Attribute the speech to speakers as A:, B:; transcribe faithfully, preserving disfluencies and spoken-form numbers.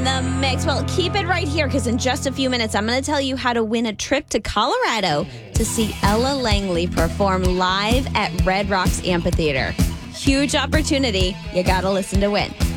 A: in the mix. Well, keep it right here because in just a few minutes, I'm going to tell you how to win a trip to Colorado to see Ella Langley perform live at Red Rocks Amphitheater. Huge opportunity. You got to listen to win.